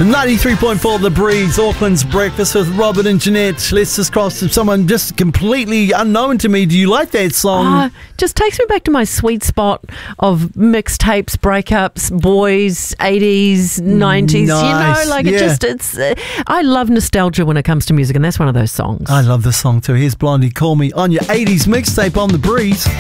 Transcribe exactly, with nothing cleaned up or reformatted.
ninety-three point four The Breeze, Auckland's Breakfast with Robert and Jeanette. Let's just cross to someone just completely unknown to me. Do you like that song? Uh, just takes me back to my sweet spot of mixtapes, breakups, boys, eighties, nineties. Nice. You know, like Yeah. it just, it's, uh, I love nostalgia when it comes to music, and that's one of those songs. I love this song too. Here's Blondie, Call Me, on your eighties mixtape on The Breeze.